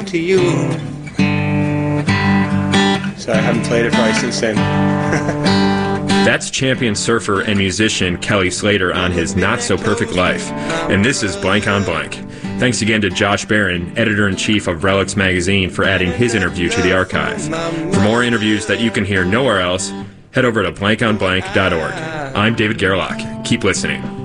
to you. So I haven't played it probably since then. That's champion surfer and musician Kelly Slater on his not-so-perfect life. And this is Blank on Blank. Thanks again to Josh Barron, editor-in-chief of Relics magazine, for adding his interview to the archive. For more interviews that you can hear nowhere else, head over to blankonblank.org. I'm David Gerlach. Keep listening.